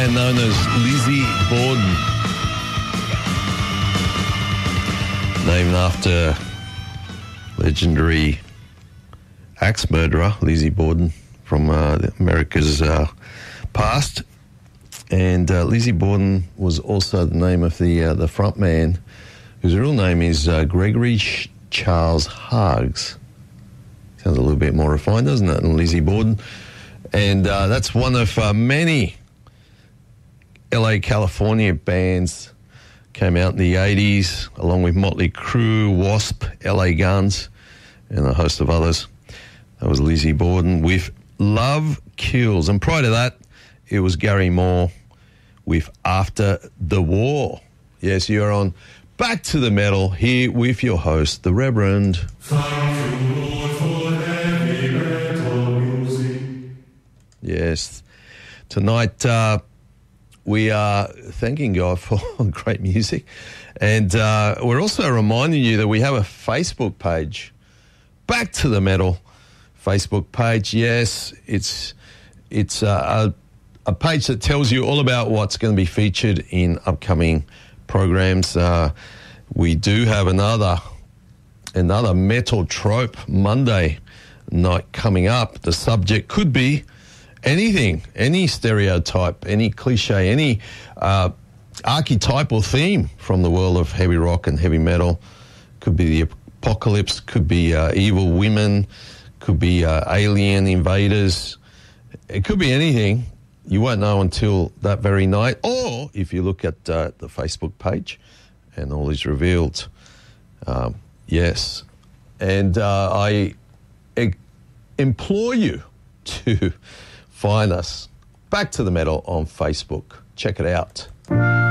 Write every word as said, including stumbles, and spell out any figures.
band known as Lizzie Borden. Named after legendary axe murderer Lizzie Borden from uh, America's uh, past. And uh, Lizzie Borden was also the name of the uh, the front man, whose real name is uh, Gregory Sh- Charles Hughes. Sounds a little bit more refined, doesn't it, than Lizzie Borden? And uh, that's one of uh, many L A, California bands came out in the eighties, along with Motley Crue, Wasp, L A Guns, and a host of others. That was Lizzie Borden with Love Kills. And prior to that, it was Gary Moore with After the War. Yes, you're on Back to the Metal here with your host, the Reverend. Thank you, Lord, for heavy metal music. Yes. Tonight, uh, we are thanking God for great music. And uh, we're also reminding you that we have a Facebook page. Back to the Metal Facebook page. Yes, it's it's uh, a, a page that tells you all about what's going to be featured in upcoming programs. Uh, we do have another another Metal Trope Monday night coming up. The subject could be anything, any stereotype, any cliche, any uh, archetypal theme from the world of heavy rock and heavy metal. Could be the apocalypse, could be uh, evil women, could be uh, alien invaders. It could be anything. You won't know until that very night. Or if you look at uh, the Facebook page and all is revealed. Um, yes. And uh, I e- implore you to find us, Back to the Metal, on Facebook. Check it out.